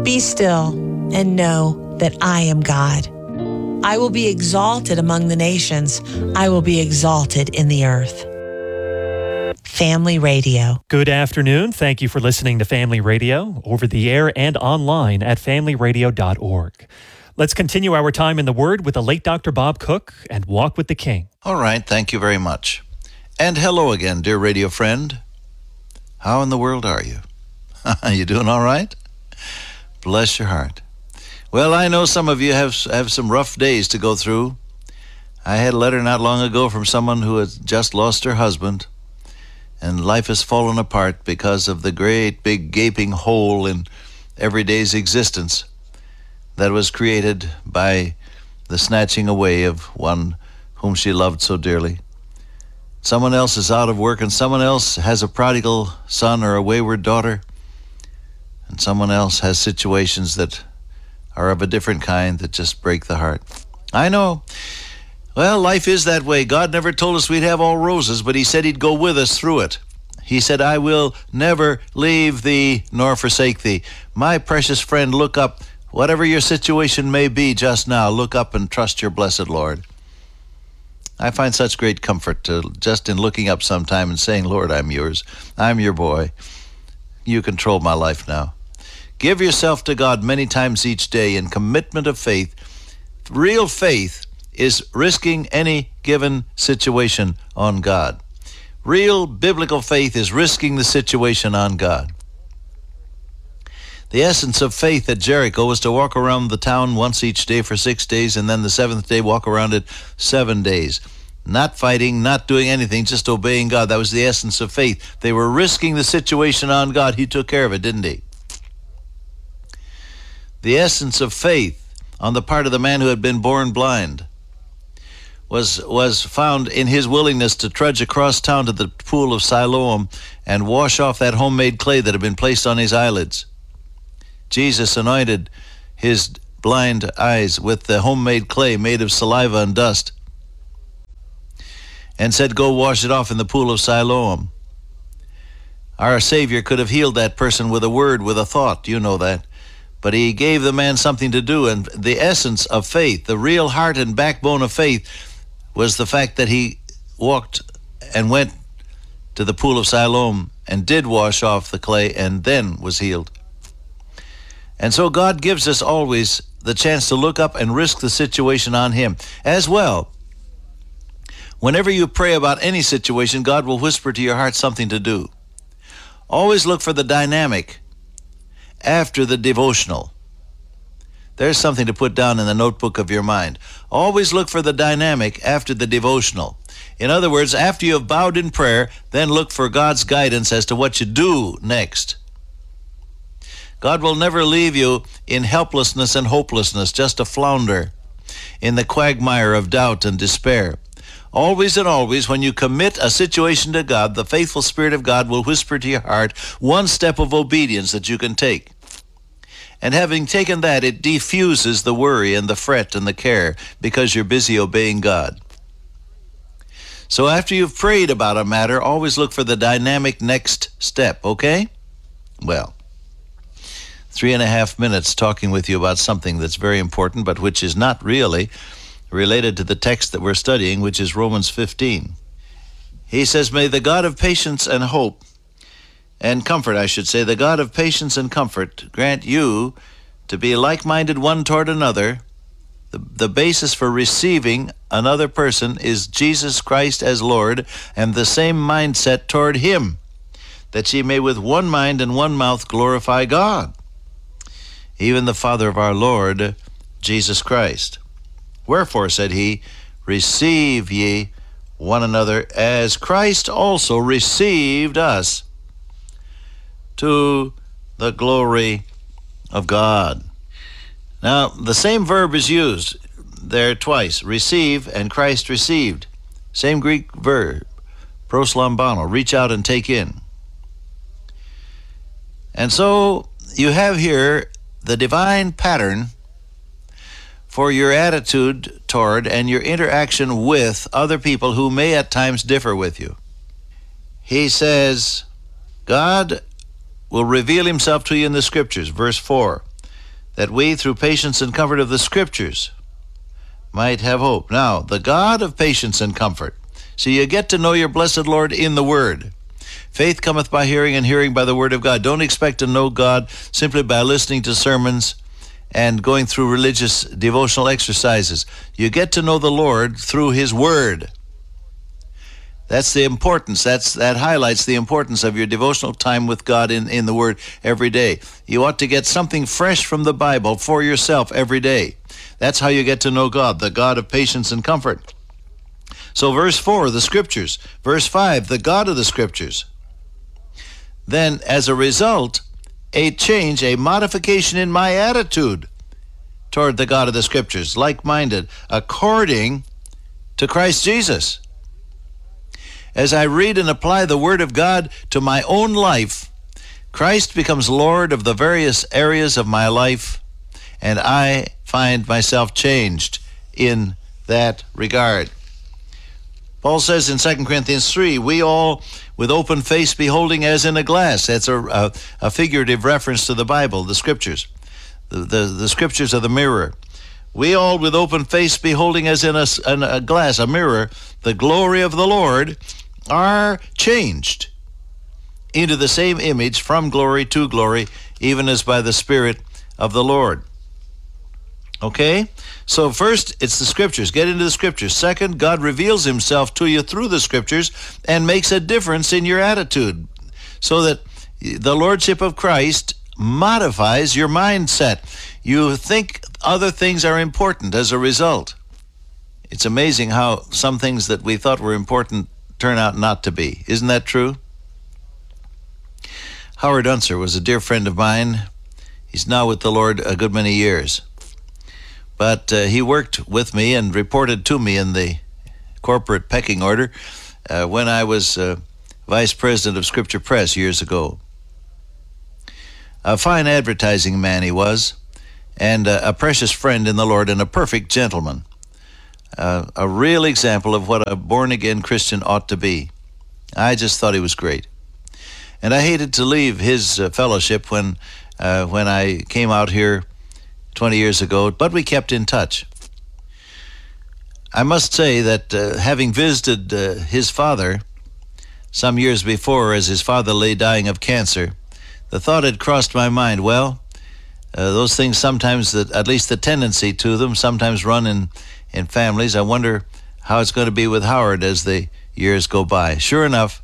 Be still and know that I am God. I will be exalted among the nations. I will be exalted in the earth. Family Radio. Good afternoon. Thank you for listening to Family Radio, over the air and online at familyradio.org. Let's continue our time in the Word with the late Dr. Bob Cook and Walk with the King. All right, thank you very much. And hello again, dear radio friend. How in the world are you? You doing all right? Bless your heart. Well, I know some of you have some rough days to go through. I had a letter not long ago from someone who had just lost her husband, and life has fallen apart because of the great big gaping hole in every day's existence that was created by the snatching away of one whom she loved so dearly. Someone else is out of work, and someone else has a prodigal son or a wayward daughter, and someone else has situations that are of a different kind that just break the heart. I know. Well, life is that way. God never told us we'd have all roses, but he said he'd go with us through it. He said, I will never leave thee nor forsake thee. My precious friend, look up. Whatever your situation may be just now, look up and trust your blessed Lord. I find such great comfort just in looking up sometime and saying, Lord, I'm yours. I'm your boy. You control my life now. Give yourself to God many times each day in commitment of faith. Real faith is risking any given situation on God. Real biblical faith is risking the situation on God. The essence of faith at Jericho was to walk around the town once each day for 6 days, and then the seventh day walk around it 7 days. Not fighting, not doing anything, just obeying God. That was the essence of faith. They were risking the situation on God. He took care of it, didn't he? The essence of faith on the part of the man who had been born blind was found in his willingness to trudge across town to the pool of Siloam and wash off that homemade clay that had been placed on his eyelids. Jesus anointed his blind eyes with the homemade clay made of saliva and dust and said, go wash it off in the pool of Siloam. Our Savior could have healed that person with a word, with a thought, you know that. But he gave the man something to do, and the essence of faith, the real heart and backbone of faith, was the fact that he walked and went to the pool of Siloam and did wash off the clay and then was healed. And so God gives us always the chance to look up and risk the situation on him. As well, whenever you pray about any situation, God will whisper to your heart something to do. Always look for the dynamic after the devotional. There's something to put down in the notebook of your mind. Always look for the dynamic after the devotional. In other words, after you have bowed in prayer, then look for God's guidance as to what you do next. God will never leave you in helplessness and hopelessness, just a flounder in the quagmire of doubt and despair. Always and always, when you commit a situation to God, the faithful Spirit of God will whisper to your heart one step of obedience that you can take. And having taken that, it defuses the worry and the fret and the care because you're busy obeying God. So after you've prayed about a matter, always look for the dynamic next step, okay? Well, 3.5 minutes talking with you about something that's very important, but which is not really related to the text that we're studying, which is Romans 15. He says, may the God of patience and hope and comfort, the God of patience and comfort grant you to be like-minded one toward another. The basis for receiving another person is Jesus Christ as Lord, and the same mindset toward him, that ye may with one mind and one mouth glorify God, even the Father of our Lord Jesus Christ. Wherefore, said he, receive ye one another as Christ also received us to the glory of God. Now, the same verb is used there twice, receive and Christ received. Same Greek verb, proslambano, reach out and take in. And so you have here the divine pattern for your attitude toward and your interaction with other people who may at times differ with you. He says, God will reveal himself to you in the scriptures. Verse 4, that we, through patience and comfort of the Scriptures, might have hope. Now, the God of patience and comfort. So you get to know your blessed Lord in the Word. Faith cometh by hearing, and hearing by the Word of God. Don't expect to know God simply by listening to sermons and going through religious devotional exercises. You get to know the Lord through His Word. That's the importance. That highlights the importance of your devotional time with God in the Word every day. You ought to get something fresh from the Bible for yourself every day. That's how you get to know God, the God of patience and comfort. So verse 4, the Scriptures. Verse 5, the God of the Scriptures. Then, as a result, a change, a modification in my attitude toward the God of the Scriptures, like-minded, according to Christ Jesus. As I read and apply the Word of God to my own life, Christ becomes Lord of the various areas of my life, and I find myself changed in that regard. Paul says in 2 Corinthians 3, we all with open face beholding as in a glass. That's a figurative reference to the Bible, the Scriptures. The Scriptures are the mirror. We all with open face beholding as in a glass, a mirror, the glory of the Lord, are changed into the same image from glory to glory, even as by the Spirit of the Lord. Okay? So first, it's the Scriptures. Get into the Scriptures. Second, God reveals Himself to you through the Scriptures and makes a difference in your attitude so that the Lordship of Christ modifies your mindset. You think other things are important as a result. It's amazing how some things that we thought were important turn out not to be. Isn't that true? Howard Unser was a dear friend of mine. He's now with the Lord a good many years. But he worked with me and reported to me in the corporate pecking order when I was vice president of Scripture Press years ago. A fine advertising man he was, and a precious friend in the Lord, and a perfect gentleman. A real example of what a born-again Christian ought to be. I just thought he was great. And I hated to leave his fellowship when I came out here 20 years ago, but we kept in touch. I must say that having visited his father some years before as his father lay dying of cancer, the thought had crossed my mind, well, those things sometimes, that at least the tendency to them, sometimes run in families. I wonder how it's going to be with Howard as the years go by. Sure enough,